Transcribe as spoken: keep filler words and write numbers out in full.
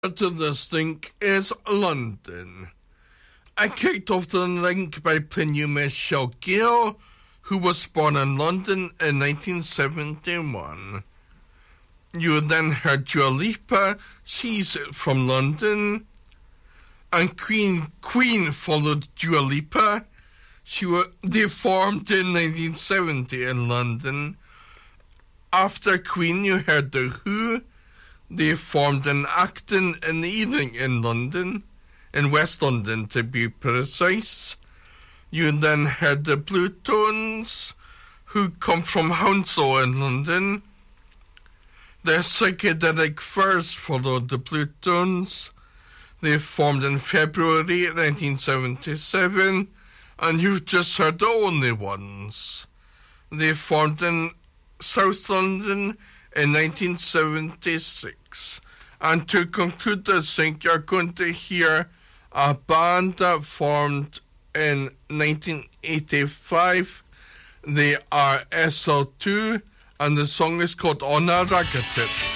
to this link is London. I kicked off the link by playing you Michelle Gill, who was born in London in nineteen seventy-one. You then heard Dua Lipa, she's from London. And Queen Queen followed Dua Lipa. She was, they formed in nineteen seventy in London. After Queen, you heard The Who. They formed in Acton in the evening in London, in West London to be precise. You then heard the Blue Tones, who come from Hounslow in London. The Psychedelic Furs followed the Blue Tones. They formed in February nineteen seventy-seven, and you've just heard The Only Ones. They formed in South London in nineteen seventy-six. And to conclude this thing, you're going to hear a band that formed in nineteen eighty-five. They are S L two, and the song is called On a Ragatit.